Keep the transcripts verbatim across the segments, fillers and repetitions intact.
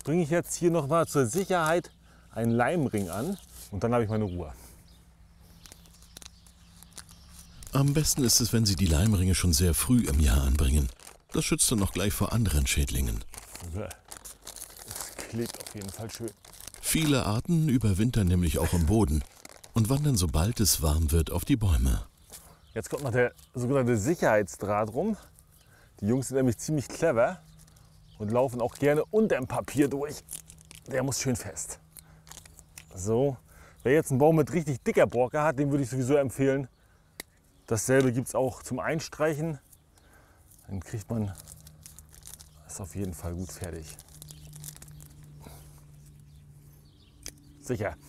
bringe ich jetzt hier noch mal zur Sicherheit einen Leimring an und dann habe ich meine Ruhe. Am besten ist es, wenn Sie die Leimringe schon sehr früh im Jahr anbringen. Das schützt dann noch gleich vor anderen Schädlingen. Das klebt auf jeden Fall schön. Viele Arten überwintern nämlich auch im Boden und wandern, sobald es warm wird, auf die Bäume. Jetzt kommt noch der sogenannte Sicherheitsdraht rum. Die Jungs sind nämlich ziemlich clever und laufen auch gerne unter dem Papier durch. Der muss schön fest. So, wer jetzt einen Baum mit richtig dicker Borke hat, dem würde ich sowieso empfehlen. Dasselbe gibt es auch zum Einstreichen. Dann kriegt man das auf jeden Fall gut fertig. Sicher.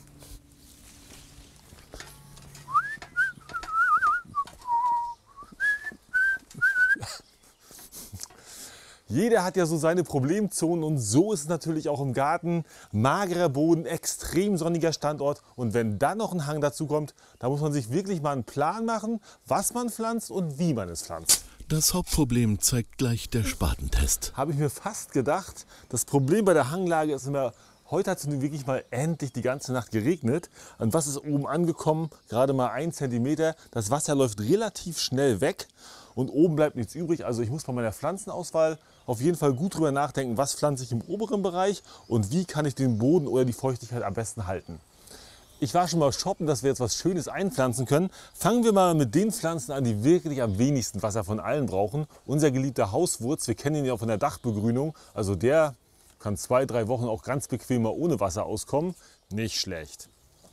Jeder hat ja so seine Problemzonen und so ist es natürlich auch im Garten. Magerer Boden, extrem sonniger Standort und wenn dann noch ein Hang dazu kommt, da muss man sich wirklich mal einen Plan machen, was man pflanzt und wie man es pflanzt. Das Hauptproblem zeigt gleich der Spatentest. Habe ich mir fast gedacht. Das Problem bei der Hanglage ist immer, heute hat es nun wirklich mal endlich die ganze Nacht geregnet. Und was ist oben angekommen? Gerade mal ein Zentimeter. Das Wasser läuft relativ schnell weg und oben bleibt nichts übrig. Also ich muss bei meiner Pflanzenauswahl auf jeden Fall gut drüber nachdenken, was pflanze ich im oberen Bereich und wie kann ich den Boden oder die Feuchtigkeit am besten halten. Ich war schon mal shoppen, dass wir jetzt was Schönes einpflanzen können. Fangen wir mal mit den Pflanzen an, die wirklich am wenigsten Wasser von allen brauchen. Unser geliebter Hauswurz, wir kennen ihn ja auch von der Dachbegrünung. Also der kann zwei, drei Wochen auch ganz bequem mal ohne Wasser auskommen. Nicht schlecht.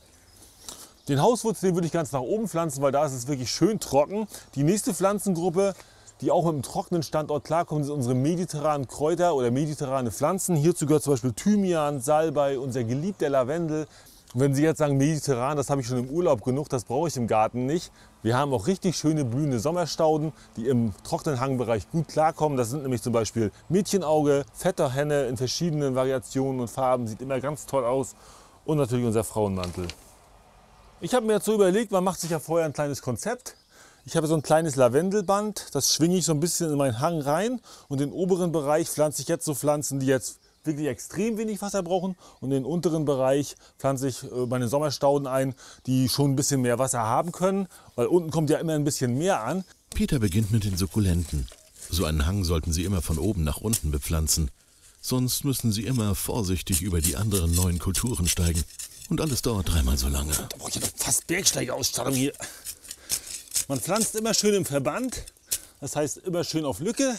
Den Hauswurz, den würde ich ganz nach oben pflanzen, weil da ist es wirklich schön trocken. Die nächste Pflanzengruppe, die auch mit einem trockenen Standort klarkommt, sind unsere mediterranen Kräuter oder mediterrane Pflanzen. Hierzu gehört zum Beispiel Thymian, Salbei, unser geliebter Lavendel. Und wenn Sie jetzt sagen mediterran, das habe ich schon im Urlaub genug, das brauche ich im Garten nicht. Wir haben auch richtig schöne blühende Sommerstauden, die im trockenen Hangbereich gut klarkommen. Das sind nämlich zum Beispiel Mädchenauge, Vetterhenne in verschiedenen Variationen und Farben, sieht immer ganz toll aus. Und natürlich unser Frauenmantel. Ich habe mir jetzt so überlegt, man macht sich ja vorher ein kleines Konzept. Ich habe so ein kleines Lavendelband, das schwinge ich so ein bisschen in meinen Hang rein und den oberen Bereich pflanze ich jetzt so Pflanzen, die jetzt wirklich extrem wenig Wasser brauchen und in den unteren Bereich pflanze ich meine Sommerstauden ein, die schon ein bisschen mehr Wasser haben können, weil unten kommt ja immer ein bisschen mehr an. Peter beginnt mit den Sukkulenten. So einen Hang sollten Sie immer von oben nach unten bepflanzen. Sonst müssen Sie immer vorsichtig über die anderen neuen Kulturen steigen. Und alles dauert dreimal so lange. Da brauche ich ja fast Bergsteigerausstattung hier. Man pflanzt immer schön im Verband, das heißt immer schön auf Lücke.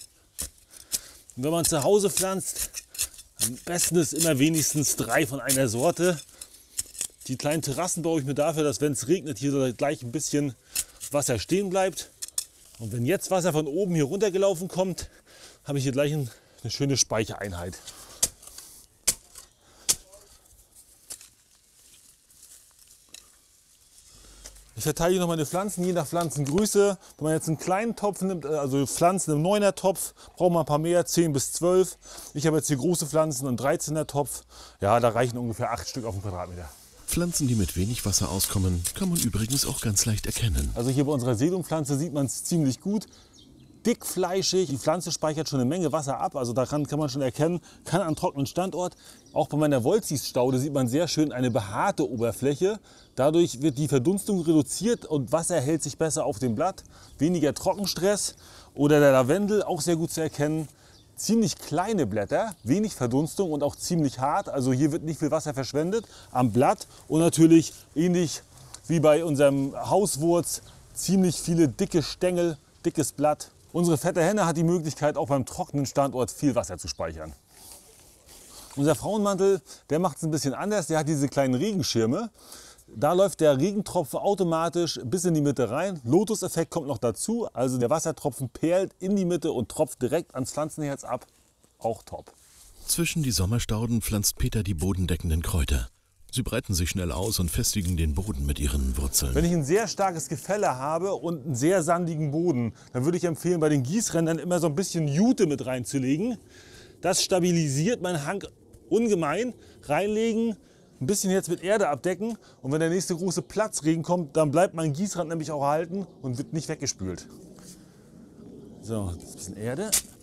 Und wenn man zu Hause pflanzt, am besten ist immer wenigstens drei von einer Sorte. Die kleinen Terrassen baue ich mir dafür, dass wenn es regnet, hier gleich ein bisschen Wasser stehen bleibt. Und wenn jetzt Wasser von oben hier runtergelaufen kommt, habe ich hier gleich eine schöne Speichereinheit. Ich verteile hier noch meine Pflanzen, je nach Pflanzengröße. Wenn man jetzt einen kleinen Topf nimmt, also Pflanzen im neuner Topf, braucht man ein paar mehr, zehn bis zwölf. Ich habe jetzt hier große Pflanzen, einen dreizehner Topf. Ja, da reichen ungefähr acht Stück auf den Quadratmeter. Pflanzen, die mit wenig Wasser auskommen, kann man übrigens auch ganz leicht erkennen. Also hier bei unserer Sedumpflanze sieht man es ziemlich gut. Dickfleischig, die Pflanze speichert schon eine Menge Wasser ab, also daran kann man schon erkennen, kann an trockenen Standort. Auch bei meiner Wolzis-Staude sieht man sehr schön eine behaarte Oberfläche. Dadurch wird die Verdunstung reduziert und Wasser hält sich besser auf dem Blatt. Weniger Trockenstress. Oder der Lavendel, auch sehr gut zu erkennen. Ziemlich kleine Blätter, wenig Verdunstung und auch ziemlich hart. Also hier wird nicht viel Wasser verschwendet am Blatt. Und natürlich ähnlich wie bei unserem Hauswurz, ziemlich viele dicke Stängel, dickes Blatt. Unsere Vetterhenne hat die Möglichkeit, auch beim trockenen Standort viel Wasser zu speichern. Unser Frauenmantel, der macht es ein bisschen anders. Der hat diese kleinen Regenschirme. Da läuft der Regentropfen automatisch bis in die Mitte rein. Lotus-Effekt kommt noch dazu. Also der Wassertropfen perlt in die Mitte und tropft direkt ans Pflanzenherz ab. Auch top. Zwischen die Sommerstauden pflanzt Peter die bodendeckenden Kräuter. Sie breiten sich schnell aus und festigen den Boden mit ihren Wurzeln. Wenn ich ein sehr starkes Gefälle habe und einen sehr sandigen Boden, dann würde ich empfehlen, bei den Gießrändern immer so ein bisschen Jute mit reinzulegen. Das stabilisiert meinen Hang ungemein. Reinlegen, ein bisschen jetzt mit Erde abdecken und wenn der nächste große Platzregen kommt, dann bleibt mein Gießrand nämlich auch erhalten und wird nicht weggespült. So, ein bisschen Erde.